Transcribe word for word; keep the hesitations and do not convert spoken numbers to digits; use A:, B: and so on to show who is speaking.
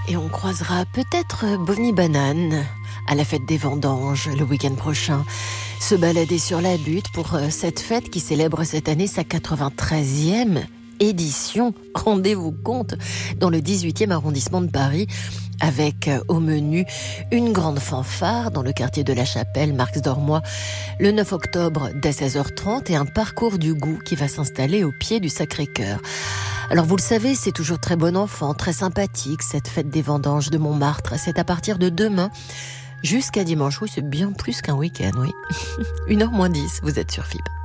A: Et on croisera peut-être Bonnie Banane à la fête des vendanges le week-end prochain. Se balader sur la butte pour cette fête qui célèbre cette année sa quatre-vingt-treizième édition. Rendez-vous compte, dans le dix-huitième arrondissement de Paris, avec au menu une grande fanfare dans le quartier de la Chapelle, Marx Dormois, le neuf octobre dès seize heures trente et un parcours du goût qui va s'installer au pied du Sacré-Cœur. Alors vous le savez, c'est toujours très bon enfant, très sympathique cette fête des vendanges de Montmartre. C'est à partir de demain jusqu'à dimanche. Oui, c'est bien plus qu'un week-end, oui. une heure moins dix, vous êtes sur F I B.